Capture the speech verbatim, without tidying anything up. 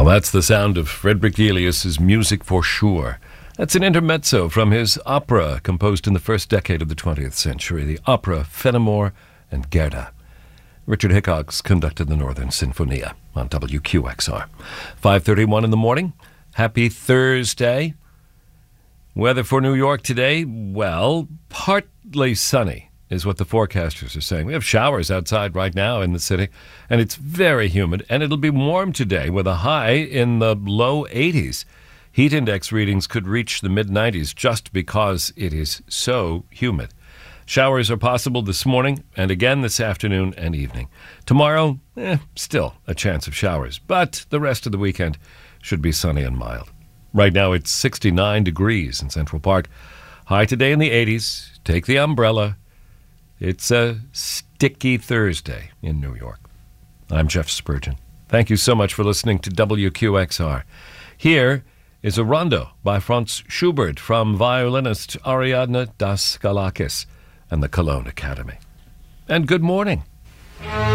that's the sound of Frederick Delius's Music for Sure. That's an intermezzo from his opera composed in the first decade of the twentieth century, the opera Fenimore and Gerda. Richard Hickox conducted the Northern Sinfonia on W Q X R. five thirty-one in the morning. Happy Thursday. Weather for New York today, well, partly sunny is what the forecasters are saying. We have showers outside right now in the city, and it's very humid, and it'll be warm today with a high in the low eighties. Heat index readings could reach the mid nineties just because it is so humid. Showers are possible this morning and again this afternoon and evening. Tomorrow, eh, still a chance of showers, but the rest of the weekend should be sunny and mild. Right now it's sixty-nine degrees in Central Park. High today in the eighties. Take the umbrella. It's a sticky Thursday in New York. I'm Jeff Spurgeon. Thank you so much for listening to W Q X R. Here is a rondo by Franz Schubert from violinist Ariadne Daskalakis and the Cologne Academy. And good morning.